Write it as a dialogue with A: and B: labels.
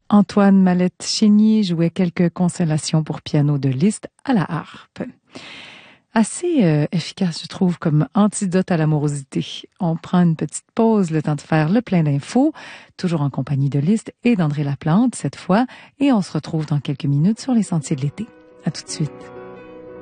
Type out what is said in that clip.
A: Antoine Mallette-Chénier jouait quelques constellations pour piano de Liszt à la harpe. Assez efficace, je trouve, comme antidote à l'amorosité. On prend une petite pause, le temps de faire le plein d'infos, toujours en compagnie de Liszt et d'André Laplante cette fois, et on se retrouve dans quelques minutes sur les sentiers de l'été. À tout de suite.